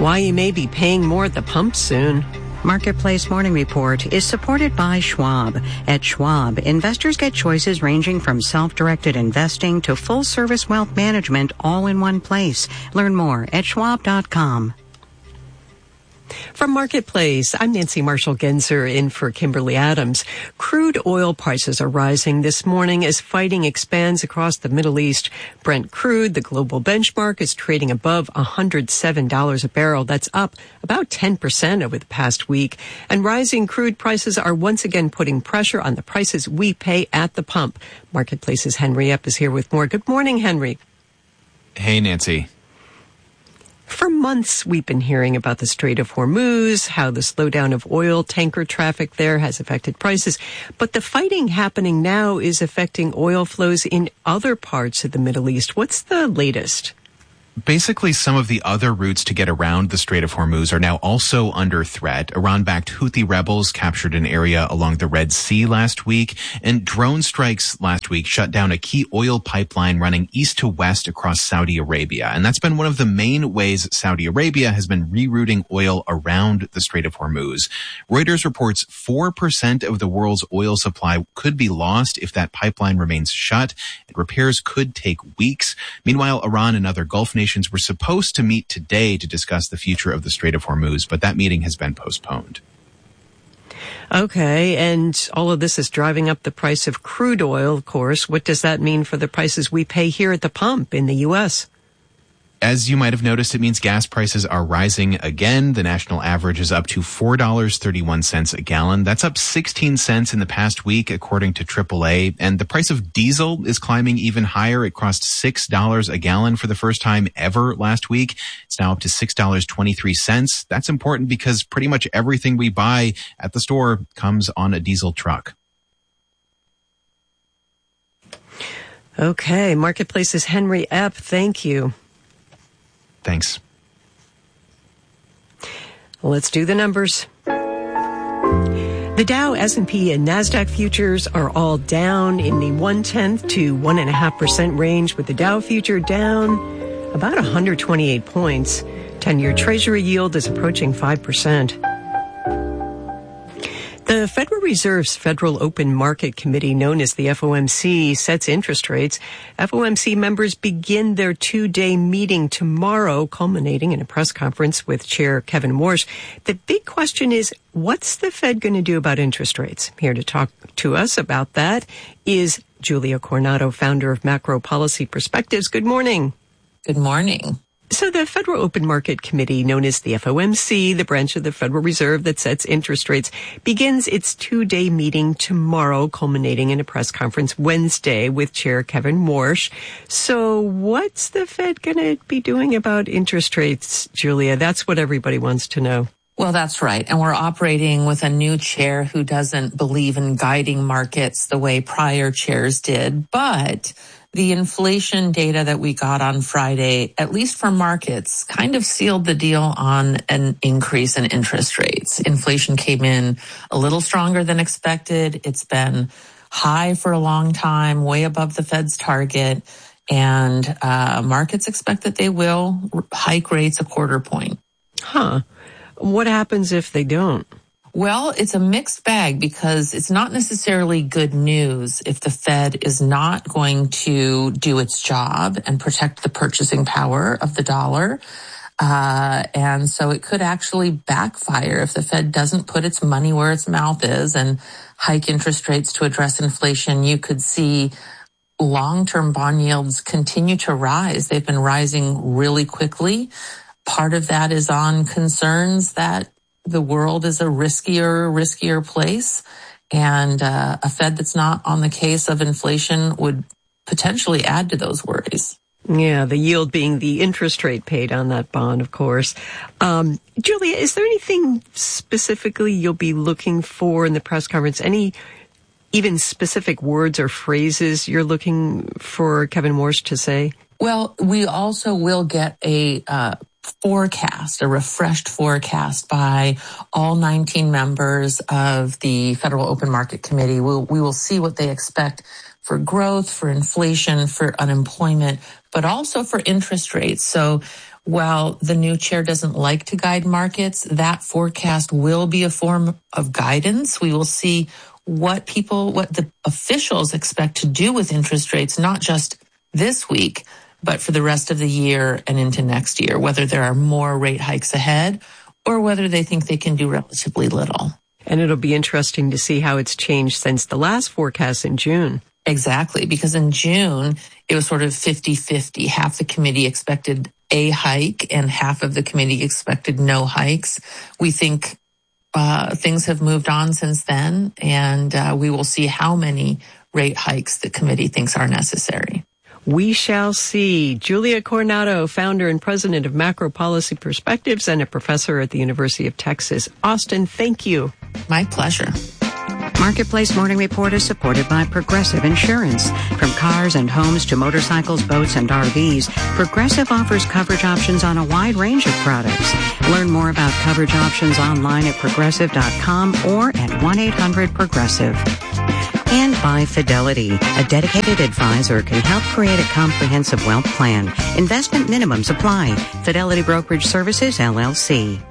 Why you may be paying more at the pump soon. Marketplace Morning Report is supported by Schwab. At Schwab, investors get choices ranging from self-directed investing to full-service wealth management all in one place. Learn more at schwab.com. From Marketplace, I'm Nancy Marshall-Genzer in for Kimberly Adams. Crude oil prices are rising this morning as fighting expands across the Middle East. Brent crude, the global benchmark, is trading above $107 a barrel. That's up about 10% over the past week. And rising crude prices are once again putting pressure on the prices we pay at the pump. Marketplace's Henry Epp is here with more. Good morning, Henry. Hey, Nancy. For months, we've been hearing about the Strait of Hormuz, how the slowdown of oil tanker traffic there has affected prices. But the fighting happening now is affecting oil flows in other parts of the Middle East. What's the latest? Basically, some of the other routes to get around the Strait of Hormuz are now also under threat. Iran-backed Houthi rebels captured an area along the Red Sea last week, and drone strikes last week shut down a key oil pipeline running east to west across Saudi Arabia. And that's been one of the main ways Saudi Arabia has been rerouting oil around the Strait of Hormuz. Reuters reports 4% of the world's oil supply could be lost if that pipeline remains shut, and repairs could take weeks. Meanwhile, Iran and other Gulf nations were supposed to meet today to discuss the future of the Strait of Hormuz, but that meeting has been postponed. Okay, and all of this is driving up the price of crude oil, of course. What does that mean for the prices we pay here at the pump in the U.S.? As you might have noticed, it means gas prices are rising again. The national average is up to $4.31 a gallon. That's up 16 cents in the past week, according to AAA. And the price of diesel is climbing even higher. It crossed $6 a gallon for the first time ever last week. It's now up to $6.23. That's important because pretty much everything we buy at the store comes on a diesel truck. Okay, Marketplace's Henry Epp, thank you. Thanks. Let's do the numbers. The Dow, S&P, and NASDAQ futures are all down in the 0.1% to 1.5% range, with the Dow future down about 128 points. 10-year Treasury yield is approaching 5%. The Federal Reserve's Federal Open Market Committee, known as the FOMC, sets interest rates. FOMC members begin their two-day meeting tomorrow, culminating in a press conference with Chair Kevin Warsh. The big question is, what's the Fed going to do about interest rates? Here to talk to us about that is Julia Coronado, founder of Macro Policy Perspectives. Good morning. Good morning. So the Federal Open Market Committee, known as the FOMC, the branch of the Federal Reserve that sets interest rates, begins its two-day meeting tomorrow, culminating in a press conference Wednesday with Chair Kevin Warsh. So what's the Fed going to be doing about interest rates, Julia? That's what everybody wants to know. Well, that's right. And we're operating with a new chair who doesn't believe in guiding markets the way prior chairs did. But the inflation data that we got on Friday, at least for markets, kind of sealed the deal on an increase in interest rates. Inflation came in a little stronger than expected. It's been high for a long time, way above the Fed's target. And markets expect that they will hike rates a quarter point. Huh. What happens if they don't? Well, it's a mixed bag because it's not necessarily good news if the Fed is not going to do its job and protect the purchasing power of the dollar. And so it could actually backfire if the Fed doesn't put its money where its mouth is and hike interest rates to address inflation. You could see long-term bond yields continue to rise. They've been rising really quickly. Part of that is on concerns that the world is a riskier place, and a Fed that's not on the case of inflation would potentially add to those worries. Yeah, the yield being the interest rate paid on that bond, of course. Julia, is there anything specifically you'll be looking for in the press conference? Any even specific words or phrases you're looking for Kevin Warsh to say? Well, we also will get a refreshed forecast by all 19 members of the Federal Open Market Committee. We will see what they expect for growth, for inflation, for unemployment, but also for interest rates. So while the new chair doesn't like to guide markets, that forecast will be a form of guidance. We will see what the officials expect to do with interest rates, not just this week, but for the rest of the year and into next year, whether there are more rate hikes ahead or whether they think they can do relatively little. And it'll be interesting to see how it's changed since the last forecast in June. Exactly, because in June, it was sort of 50-50. Half the committee expected a hike and half of the committee expected no hikes. We think things have moved on since then, and we will see how many rate hikes the committee thinks are necessary. We shall see. Julia Coronado, founder and president of Macro Policy Perspectives and a professor at the University of Texas, Austin, thank you. My pleasure. Marketplace Morning Report is supported by Progressive Insurance. From cars and homes to motorcycles, boats, and RVs, Progressive offers coverage options on a wide range of products. Learn more about coverage options online at progressive.com or at 1-800-PROGRESSIVE. And by Fidelity, a dedicated advisor can help create a comprehensive wealth plan. Investment minimums apply. Fidelity Brokerage Services, LLC.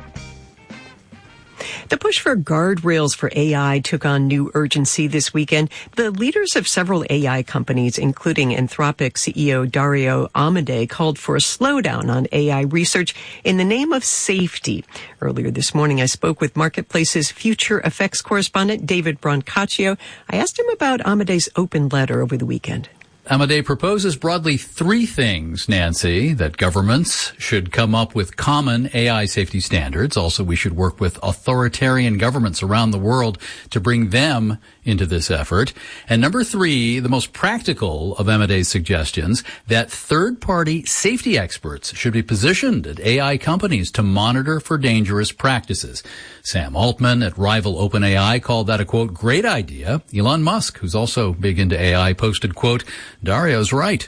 The push for guardrails for AI took on new urgency this weekend. The leaders of several AI companies, including Anthropic CEO Dario Amodei, called for a slowdown on AI research in the name of safety. Earlier this morning, I spoke with Marketplace's future effects correspondent, David Brancaccio. I asked him about Amodei's open letter over the weekend. Amodei proposes broadly three things, Nancy: that governments should come up with common AI safety standards. Also, we should work with authoritarian governments around the world to bring them into this effort. And number three, the most practical of Amodei's suggestions, that third-party safety experts should be positioned at AI companies to monitor for dangerous practices. Sam Altman at rival OpenAI called that a, quote, great idea. Elon Musk, who's also big into AI, posted, quote, Dario's right.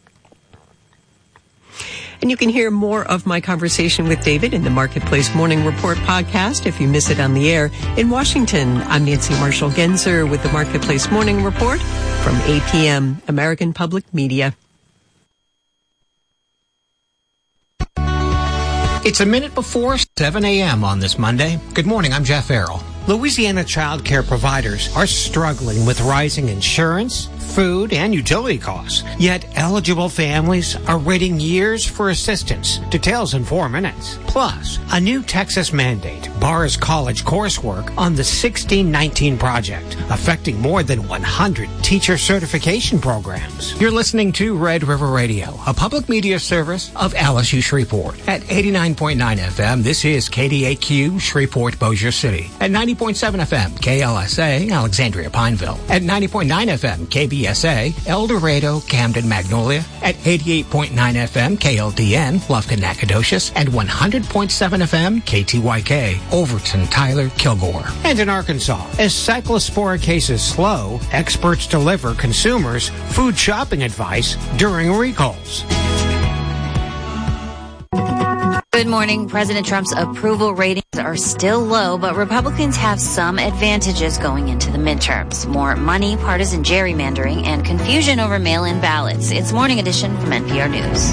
And you can hear more of my conversation with David in the Marketplace Morning Report podcast if you miss it on the air. In Washington, I'm Nancy Marshall Genzer with the Marketplace Morning Report from APM, American Public Media. It's a minute before 7 a.m. on this Monday. Good morning, I'm Jeff Errol. Louisiana child care providers are struggling with rising insurance, food, and utility costs. Yet eligible families are waiting years for assistance. Details in 4 minutes. Plus, a new Texas mandate bars college coursework on the 1619 project, affecting more than 100 teacher certification programs. You're listening to Red River Radio, a public media service of LSU Shreveport. At 89.9 FM, this is KDAQ Shreveport Bossier City. At 90.7 FM, KLSA Alexandria Pineville. At 90.9 FM, KBSA El Dorado Camden Magnolia. At 88.9 FM, KLDN Bluffton Nacogdoches. And 100.7 FM, KTYK Overton Tyler Kilgore. And in Arkansas, as cyclospora cases slow, experts deliver consumers food shopping advice during recalls. Good morning. President Trump's approval ratings are still low, but Republicans have some advantages going into the midterms. More money, partisan gerrymandering, and confusion over mail-in ballots. It's Morning Edition from NPR News.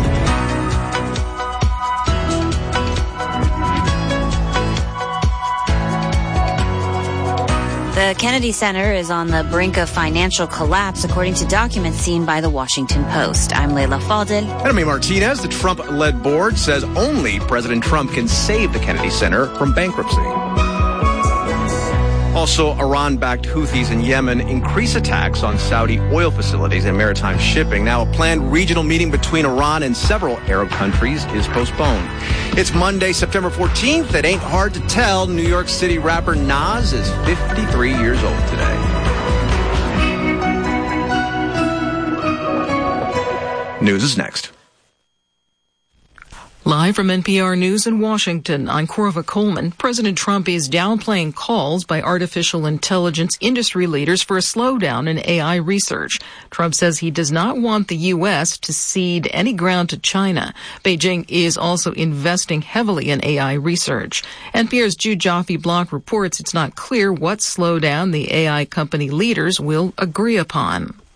The Kennedy Center is on the brink of financial collapse, according to documents seen by the Washington Post. I'm Leila Fadel. And I'm Martinez. The Trump-led board says only President Trump can save the Kennedy Center from bankruptcy. Also, Iran-backed Houthis in Yemen increase attacks on Saudi oil facilities and maritime shipping. Now, a planned regional meeting between Iran and several Arab countries is postponed. It's Monday, September 14th. It ain't hard to tell. New York City rapper Nas is 53 years old today. News is next. Live from NPR News in Washington, I'm Corva Coleman. President Trump is downplaying calls by artificial intelligence industry leaders for a slowdown in AI research. Trump says he does not want the U.S. to cede any ground to China. Beijing is also investing heavily in AI research. NPR's Jude Joffe-Block reports it's not clear what slowdown the AI company leaders will agree upon.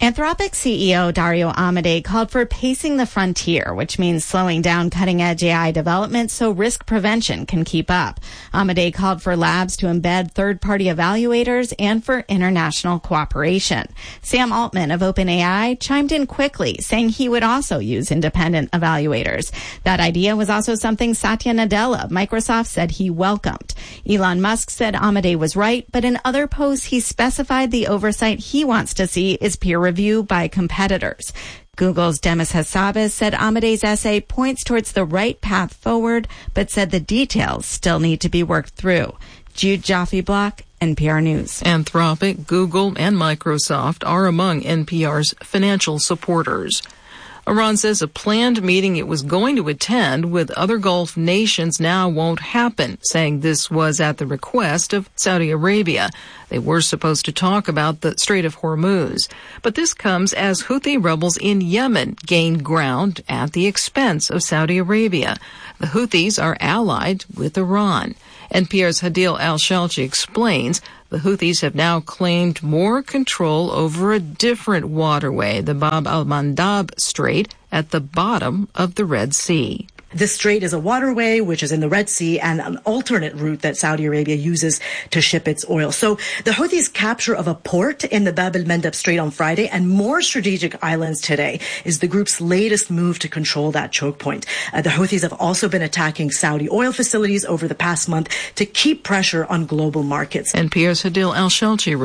Anthropic CEO Dario Amodei called for pacing the frontier, which means slowing down cutting-edge AI development so risk prevention can keep up. Amodei called for labs to embed third-party evaluators and for international cooperation. Sam Altman of OpenAI chimed in quickly, saying he would also use independent evaluators. That idea was also something Satya Nadella of Microsoft said he welcomed. Elon Musk said Amodei was right, but in other posts he specified the oversight he wants to see is peer review by competitors. Google's Demis Hassabis said Amodei's essay points towards the right path forward, but said the details still need to be worked through. Jude Jaffe-Block, NPR News. Anthropic, Google, and Microsoft are among NPR's financial supporters. Iran says a planned meeting it was going to attend with other Gulf nations now won't happen, saying this was at the request of Saudi Arabia. They were supposed to talk about the Strait of Hormuz. But this comes as Houthi rebels in Yemen gain ground at the expense of Saudi Arabia. The Houthis are allied with Iran. NPR's Hadil Al-Shalchi explains the Houthis have now claimed more control over a different waterway, the Bab al-Mandab Strait, at the bottom of the Red Sea. This strait is a waterway which is in the Red Sea and an alternate route that Saudi Arabia uses to ship its oil. So the Houthis' capture of a port in the Bab al-Mandab Strait on Friday and more strategic islands today is the group's latest move to control that choke point. The Houthis have also been attacking Saudi oil facilities over the past month to keep pressure on global markets. NPR's Hadil Al-Shalchi